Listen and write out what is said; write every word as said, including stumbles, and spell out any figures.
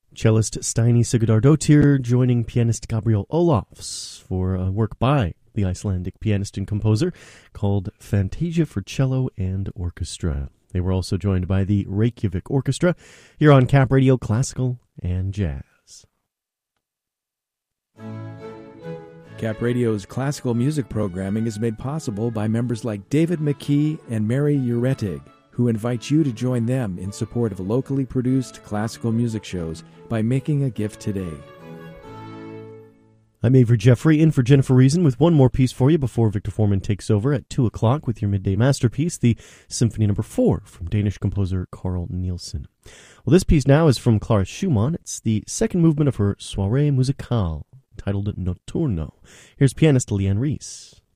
Cellist Steini Sigurdardóttir joining pianist Gabriel Olofs for a work by the Icelandic pianist and composer called Fantasia for Cello and Orchestra. They were also joined by the Reykjavik Orchestra here on Cap Radio Classical and Jazz. Cap Radio's classical music programming is made possible by members like David McKee and Mary Uretig, who invite you to join them in support of locally produced classical music shows by making a gift today. I'm Avery Jeffrey, in for Jennifer Reason, with one more piece for you before Victor Foreman takes over at two o'clock with your midday masterpiece, the Symphony Number four from Danish composer Carl Nielsen. Well, this piece now is from Clara Schumann. It's the second movement of her Soirée Musicale, titled Notturno. Here's pianist Leanne Reese.